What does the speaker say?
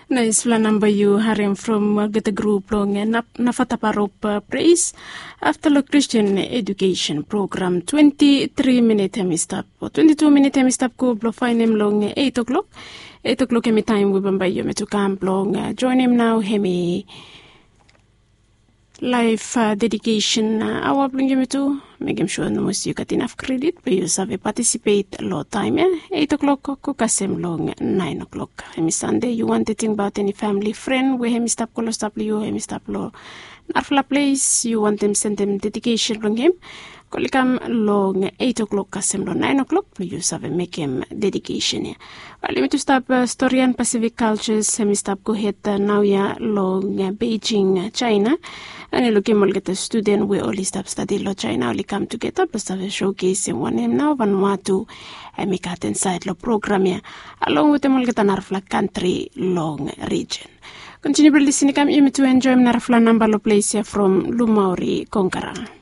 Nice fla number you harim from the group long Nafataparop praise after the Christian education program 23-minute hemistap or 22-minute hemistap ko blo find him long 8 o'clock. 8 o'clock hemi time we bamba you me to camp long join him now hemi life dedication our bring you to make him sure no must you got enough credit but you have participate low time 8 o'clock ko kasem long 9 o'clock hemi Sunday you want to think about any family friend we hemi stop kolo stop you hemi stop lo narfla place you want them send them dedication long him kolikam long 8 o'clock kasem lo 9 o'clock you have make him dedication well let me to stop Storian Pacific cultures hemi stop go hit now ya long Beijing China. And looking more get a student we only stop study lo China only come together but have a showcase in one name now Vanuatu and make out inside lo program here along with the Mulgeta Narfla country long region. Continue listening come to enjoy Narfla number lo place here from Lumauri Konkara.